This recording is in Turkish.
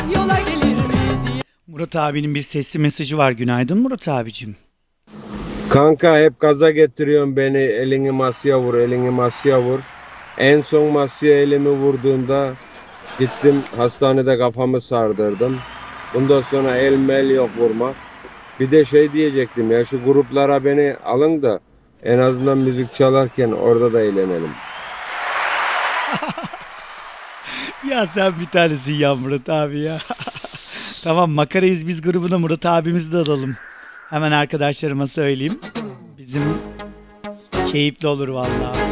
yola gelir mi diye. Murat abinin bir sesli mesajı var. Günaydın Murat abicim. Kanka hep gaza getiriyorsun beni. Elini masaya vur, elini masaya vur. En son masaya elimi vurduğunda gittim hastanede kafamı sardırdım. Bundan sonra el mel yok vurmak. Bir de şey diyecektim ya, şu gruplara beni alın da en azından müzik çalarken orada da eğlenelim. Ya sen bir tanesin ya Murat abi ya. Tamam, Makarayız Biz grubuna Murat abimizi de alalım. Hemen arkadaşlarıma söyleyeyim. Bizim keyifli olur vallahi.